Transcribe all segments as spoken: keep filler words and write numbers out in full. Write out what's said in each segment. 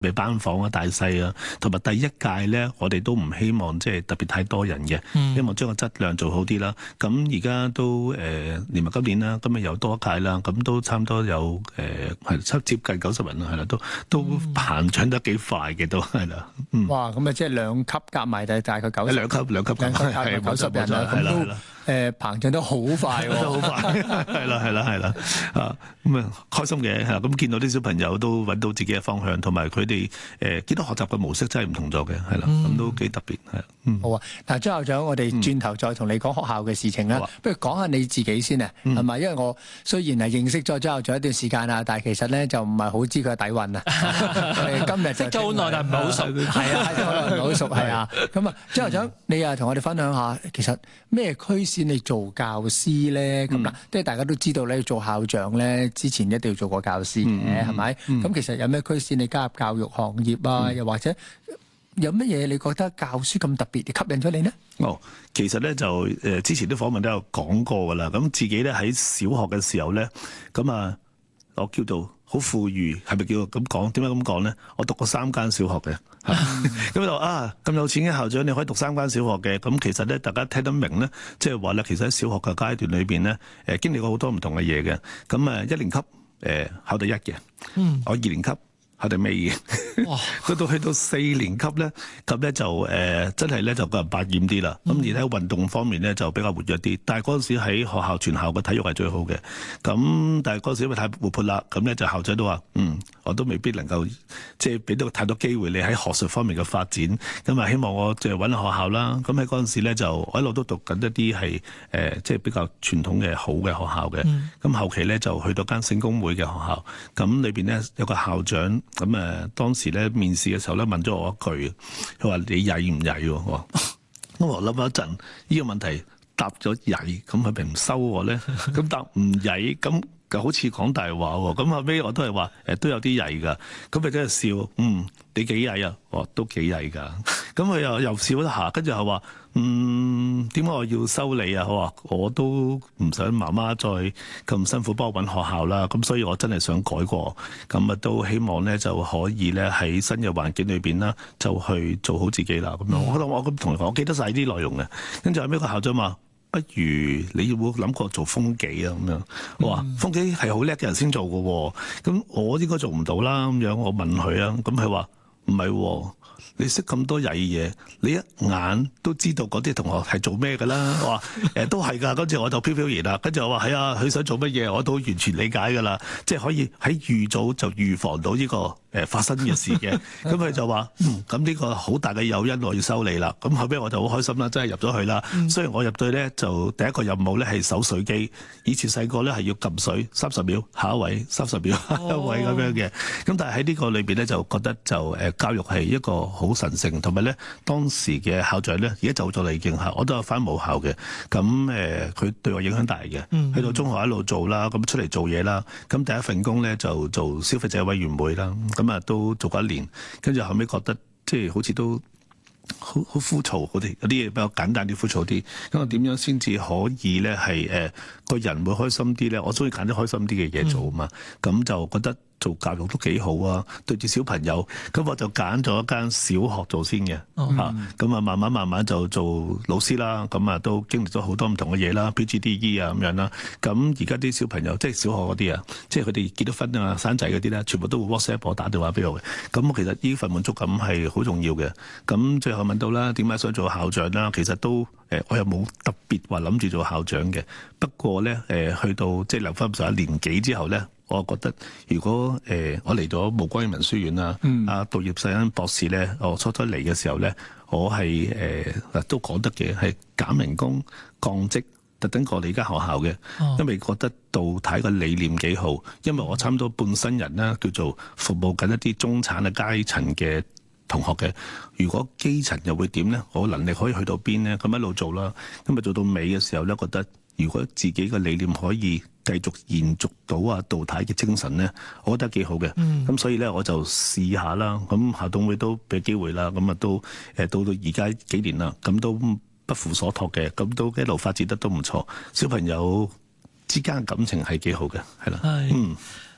嘅班房啊、大細啊，同埋第一屆咧，我哋都唔希望即係特別太多人嘅， 嗯、 希望將個質量做好啲啦。咁而家都誒、呃、連埋今年啦，今日又多一屆啦，咁都差唔多有誒係七接近九十人啦，係啦，都都膨脹得幾快嘅，都係啦。嗯、 哇！咁啊，即係兩級夾埋就大概九十， 兩級兩級兩級夾埋九十人啦，咁都誒膨脹得好快喎， 都好快，係啦係啦係啦啊！咁啊開心嘅嚇，咁見到啲小朋友都揾到自己嘅方向，同埋佢哋誒見到學習嘅模式真係唔同咗嘅，係啦，咁都幾特別係。嗯， 好啊！嗱，張校長，我哋轉頭再同你講學校嘅事情啦。嗯、不如講下你自己先啊，係咪、嗯？因為我雖然係認識咗張校長一段時間啦，但係其實咧就唔係好知佢嘅底蘊啊。今日就識咗好耐，但係唔係好熟。係啊，識咗好耐唔係好熟，係啊。咁啊，張校長，你啊同我哋分享下，其實咩驅使你做教師咧？咁嗱、嗯，即係大家都知道咧，做校長咧之前一定要做過教師嘅，係咪？咁其實有咩驅使你加入教育行業啊？嗯、又或者？有乜嘢你覺得教書咁特別，吸引咗你呢？ 哦，其實咧就誒、呃、之前啲訪問都有講過噶啦。咁自己咧喺小學嘅時候咧，咁啊我叫做好富裕，係咪叫咁講？點解咁講咧？我讀過三間小學嘅，咁就、嗯、啊咁有錢嘅校長，你可以讀三間小學嘅。咁其實咧，大家聽得明咧，即係話咧，其實喺小學嘅階段裏邊咧，誒、呃、經歷過好多唔同嘅嘢嘅。咁啊一年級誒、呃、考第一嘅，嗯、我二年級。佢哋未嘅，到到去到四年級咧，咁咧就誒、呃、真係咧就個人百厭啲啦。咁、嗯、而喺運動方面咧就比較活躍啲。但係嗰陣時喺學校全校嘅體育係最好嘅。咁但係嗰陣時因為太活潑啦，咁咧就校長都話：嗯，我都未必能夠即係俾到太多機會你喺學術方面嘅發展。咁啊，希望我即係揾學校啦。咁喺嗰陣時咧就我一路都讀緊一啲係誒即係比較傳統嘅好嘅學校嘅。咁、嗯、後期咧就去到間聖公會嘅學校，咁裏邊咧有個校長。咁誒、呃、當時咧面試嘅時候咧問咗我一句，佢話你曳唔曳喎？我我諗咗一陣，呢、呢個問題答咗曳，咁佢咪唔收我咧？咁答唔曳，咁就好似講大話喎。咁後尾我都係話誒都有啲曳㗎，咁佢真係笑，嗯，你幾曳啊？我都幾曳㗎。咁佢又又笑一下，跟住又話。嗯，點解我要收你啊？我話我都唔想媽媽再咁辛苦幫我揾學校啦，咁所以我真係想改過，咁啊都希望咧就可以咧喺新嘅環境裏邊啦，就去做好自己啦。咁樣、嗯，我覺得我咁同你講，我記得晒啲內容嘅。跟住後尾個校長話：不如你有冇諗過做風紀啊？咁樣，我話、嗯、風紀係好叻嘅人先做嘅，咁我應該做唔到啦。咁樣我問佢啊，咁佢話唔係。你識咁多曳嘢，你一眼都知道嗰啲同學係做咩㗎啦？我話誒都係㗎，跟住我就飄飄然啦。跟住我話係啊，佢想做乜嘢我都完全理解㗎啦，即係可以喺預早就預防到呢個誒發生嘅事嘅。咁佢就話嗯，咁呢個好大嘅誘因我要收你啦。咁後尾我就好開心啦，真係入咗去啦。雖然我入到去咧就第一個任務咧係手水機，以前細個咧係要撳水三十秒下一位，三十秒下一位咁樣嘅。咁但係喺呢個裏邊咧就覺得就誒教育係一個好神聖，同埋咧當時嘅校長咧而家走咗啦已經嚇，我都有返母校嘅。咁誒佢對我影響大嘅，嗯、去到中學一路做啦，咁出嚟做嘢啦。咁第一份工咧就做消費者委員會啦，咁啊都做過一年，跟住後尾覺得即係好似都好好枯燥，嗰啲有啲嘢比較簡單啲枯燥啲。咁我點樣先至可以咧係誒個人會開心啲咧？我中意揀啲開心啲嘅嘢做啊嘛，咁、嗯、就覺得。做教育都幾好啊，對住小朋友，咁我就揀咗一間小學做先嘅，嚇、嗯，咁啊慢慢慢慢就做老師啦，咁啊都經歷咗好多唔同嘅嘢啦 ，P G D E 啊咁樣啦，咁而家啲小朋友即係小學嗰啲啊，即係佢哋結咗婚啊、生仔嗰啲咧，全部都會 WhatsApp 我打電話俾我嘅，咁其實呢份滿足感係好重要嘅。咁最後問到啦，點解想做校長啦？其實都誒，我又冇特別話諗住做校長嘅，不過咧誒，去到即係留翻上一年幾之後咧。我覺得如果誒、呃、我嚟到無關語文書院啦，阿杜葉世恩博士咧，我初初嚟嘅時候咧，我係誒、呃、都講得嘅，係減人工降職，特登過嚟間學校嘅，哦、因為覺得杜太個理念幾好，因為我差唔多半生人啦，叫做服務緊一啲中產嘅階層嘅同學嘅。如果基層又會點咧？我能力可以去到邊咧？咁一路做啦，咁啊做到尾嘅時候咧，覺得如果自己嘅理念可以繼續延續到啊杜太嘅精神咧，我覺得幾好嘅。咁、嗯、所以咧我就試下啦。咁校董會都俾機會啦。咁啊都誒到到而家幾年啦，咁都不負所託嘅。咁都一路發展得都唔錯。小朋友之間嘅感情係幾好嘅，係啦。 係。嗯。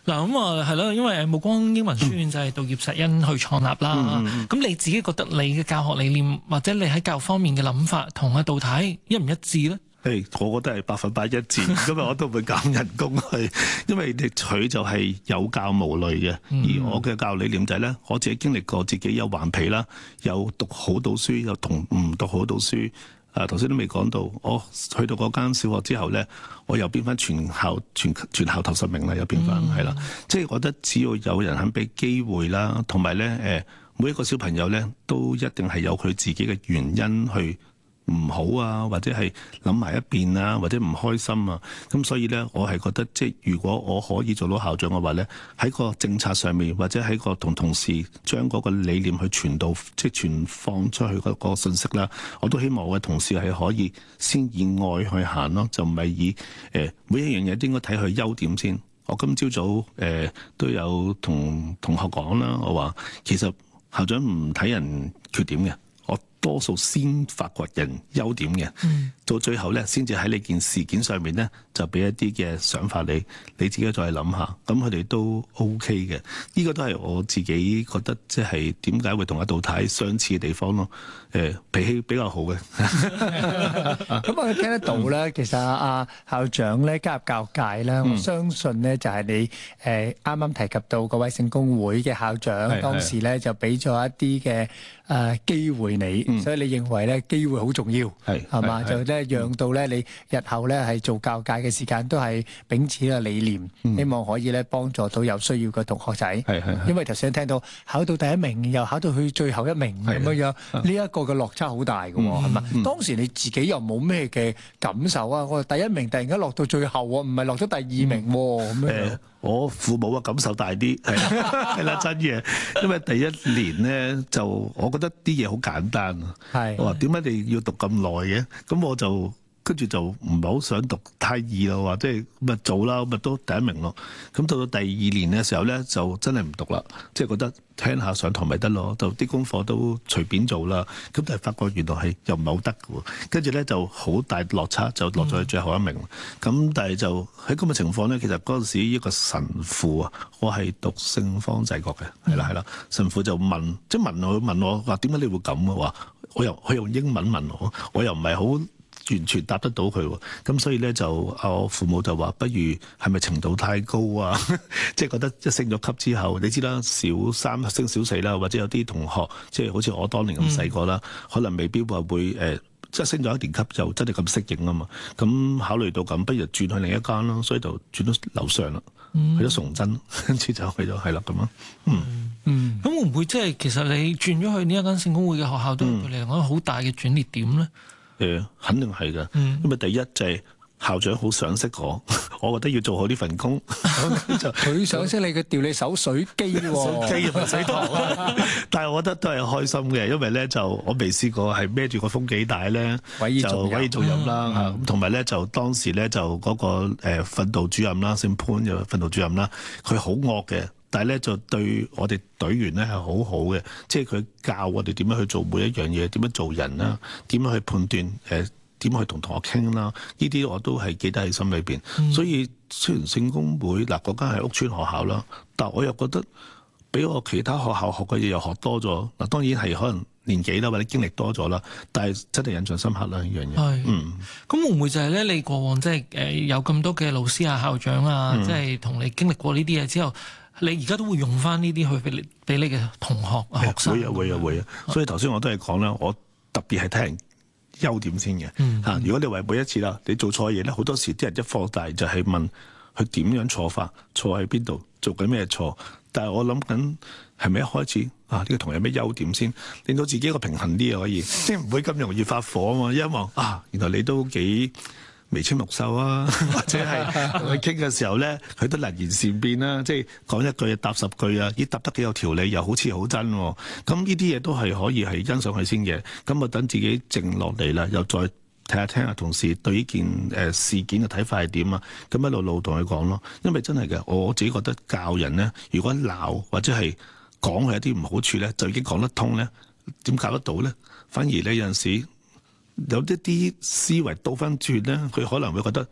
嗱咁啊，係咯，因為目光英文書院就係杜葉錫恩去創立啦。咁、嗯嗯、你自己覺得你嘅教學理念或者你喺教育方面嘅諗法同阿杜太一唔一致咧？ 誒，我覺得係百分百一致，今日我都唔會減人工去，因為佢就係有教無類嘅，而我嘅教育理念就係咧，我自己經歷過自己有頑皮啦，有讀好到書，有同唔讀好到書。誒頭先都未講到，我去到嗰間小學之後咧，我又變翻全校全全校頭十名啦，又變翻係啦。即係覺得只要有人肯俾機會啦，同埋咧誒，每一個小朋友咧都一定係有佢自己嘅原因去唔好啊，或者係諗埋一邊啊，或者唔開心啊，咁所以咧，我係覺得即係如果我可以做到校長嘅話咧，喺個政策上面，或者喺個同同事將嗰個理念去傳導，即係傳放出去嗰個信息啦，我都希望我嘅同事係可以先以愛去行咯，就唔係以誒、呃、每一樣嘢都應該睇佢優點先。我今朝早誒、呃、都有同同學講啦，我話其實校長唔睇人缺點嘅。多數先發掘人優點嘅，到最後咧，先至喺呢件事件上面咧，就俾一啲嘅想法你，你自己再諗下。咁佢哋都 OK 嘅，呢個都係我自己覺得即係點解會同阿杜太相似嘅地方咯。誒，脾氣比較好嘅。 咁我聽得到咧，其實阿校長咧加入教育界咧，我相信咧就係你誒啱啱提及到嗰位聖公會嘅校長，當時咧就俾咗一啲嘅誒機會你。所以你認為咧機會好重要，係係嘛？就咧讓到咧你日後咧係做教界嘅時間都係秉持個理念，嗯、希望可以咧幫助到有需要嘅同學仔。係係。因為頭先聽到考到第一名，又考到去最後一名咁樣樣，呢一個嘅落差好大㗎喎，係嘛？嗯、當時你自己又冇咩嘅感受啊？我第一名突然間落到最後喎，唔係落咗第二名喎，咁、嗯、樣。呃我父母嘅感受大啲，係啦，係啦，真嘅。因為第一年咧，就我覺得啲嘢好簡單啊。係，我話點解你要讀咁耐嘅？咁我就跟住就唔係好想讀太易咯，話即係咪做啦，咪都第一名咯。咁到到第二年嘅時候咧，就真係唔讀啦，即係覺得聽下上堂咪得咯，就啲功課都隨便做啦。咁但係發覺原來係又唔係好得嘅喎，跟住咧就好大落差，就落咗去最後一名。咁、嗯、但係就喺咁嘅情況咧，其實嗰陣時一個神父啊，我係讀聖方濟各嘅，係啦係啦，神父就問，即係問我問我話點解你會咁嘅話，我又佢用英文問我，我又唔係好完全答得到佢喎，咁所以咧就我父母就話，不如係咪程度太高啊？即係覺得一升咗級之後，你知啦，小三升小四啦，或者有啲同學即係好似我當年咁細個啦，嗯、可能未必話會誒、呃，即係升咗一年級就真係咁適應啊嘛。咁考慮到咁，不如轉去另一間咯，所以就轉到樓上啦，嗯、去咗崇真，跟住就去咗係啦咁咯。嗯嗯，咁會唔會即係其實你轉咗去呢一間聖公會嘅學校，都對你嚟講好大嘅轉捩點咧？ 誒，肯定係㗎，因為第一就係校長好賞識我，我覺得要做好呢份工。 佢賞識你，佢調你手水機喎， 手機唔係水堂啊！但係我覺得都係開心嘅，因為咧就我未試過係孭住個風紀帶咧，就委以重任啦嚇。咁同埋咧就當時咧就嗰個誒訓導主任啦，姓潘嘅訓導主任啦，佢好惡嘅。但係咧就對我哋隊員咧係好好嘅，即係佢教我哋點樣去做每一樣嘢，點樣做人啦，點樣去判斷誒點樣去同同學傾啦，呢啲我都係記得喺心裏邊。嗯、所以雖然聖公會嗱嗰間係屋邨學校啦，但我又覺得比我其他學校學嘅嘢又學多咗。嗱當然係可能年紀啦或者經歷多咗啦，但係真係印象深刻啦呢樣嘢。係，嗯，咁會唔會就係咧？你過往即係誒有咁多嘅老師啊、校長啊，即係同你經歷過呢啲嘢之後，你而家都會用翻呢啲去俾你俾你嘅同學啊學生？會啊會啊會啊！所以頭先我都係講啦，我特別係睇人優點先嘅嚇。嗯、如果你話每一次啦，你做錯嘢咧，好多時啲人一放大就係問佢點樣錯法，錯喺邊度，做緊咩錯？但係我諗緊係咪一開始啊？呢、這個同學有咩優點先，令到自己一個平衡啲可以，即係唔會咁容易發火啊嘛。因為啊，原來你都幾眉清目秀啊，或者係同佢傾嘅時候咧，佢都能言善辯啦，即係講一句答十句啊，咦答得幾有條理，又好似好真喎。咁呢啲嘢都係可以係欣賞佢先嘅。咁我等自己靜落嚟啦，又再睇下聽下同事對呢件誒事件嘅睇法係點啊。咁一路路同佢講咯。因為真係嘅，我自己覺得教人咧，如果鬧或者係講佢一啲唔好處咧，就已經講得通咧，點教得到咧？反而咧有陣時有一啲思維倒翻轉咧，佢可能會覺得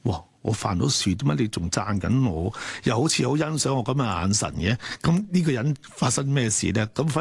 哇！我犯到樹，點解你仲讚緊我？又好似好欣賞我咁嘅眼神嘅，咁呢個人發生咩事咧？咁